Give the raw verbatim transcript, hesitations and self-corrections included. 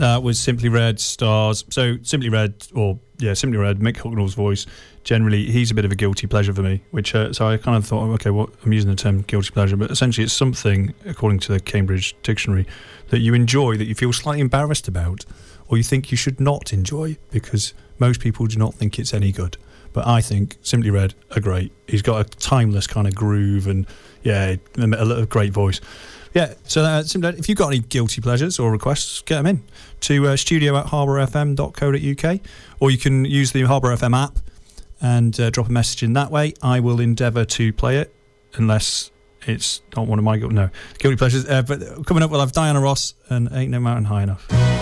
That was Simply Red stars. So Simply Red, or yeah, Simply Red, Mick Hucknall's voice, generally, he's a bit of a guilty pleasure for me, which, uh, so I kind of thought, okay, well, I'm using the term guilty pleasure, but essentially it's something, according to the Cambridge Dictionary, that you enjoy, that you feel slightly embarrassed about, or you think you should not enjoy, because most people do not think it's any good. But I think Simply Red are great. He's got a timeless kind of groove and, yeah, a, a great voice. Yeah, so uh, if you've got any guilty pleasures or requests, get them in to uh, studio at harbour f m dot co dot u k, or you can use the Harbour F M app and uh, drop a message in that way. I will endeavour to play it, unless it's not one of my guilty, no, guilty pleasures. Uh, but coming up, we'll have Diana Ross and Ain't No Mountain High Enough.